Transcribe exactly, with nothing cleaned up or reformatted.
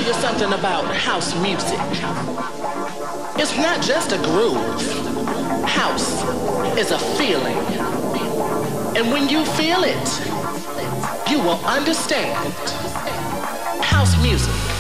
you something about house music. It's not just a groove. House is a feeling. And when you feel it, you will understand house music.